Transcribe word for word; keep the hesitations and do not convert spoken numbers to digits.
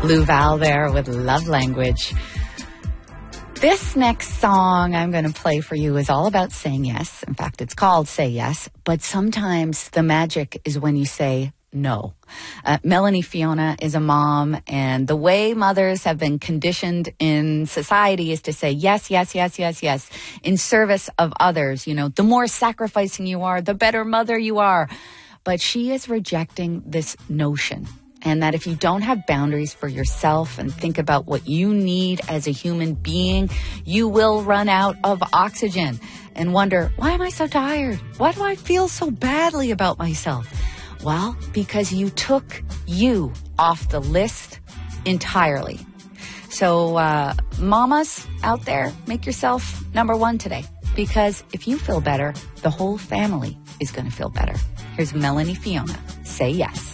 Lou Val there with Love Language. This next song I'm going to play for you is all about saying yes. In fact, it's called Say Yes, but sometimes the magic is when you say no. Uh, Melanie Fiona is a mom, and the way mothers have been conditioned in society is to say yes, yes, yes, yes, yes, in service of others. You know, the more sacrificing you are, the better mother you are. But she is rejecting this notion. And that if you don't have boundaries for yourself and think about what you need as a human being, you will run out of oxygen and wonder, why am I so tired? Why do I feel so badly about myself? Well, because you took you off the list entirely. So, uh, mamas out there, make yourself number one today. Because if you feel better, the whole family is going to feel better. Here's Melanie Fiona. Say yes.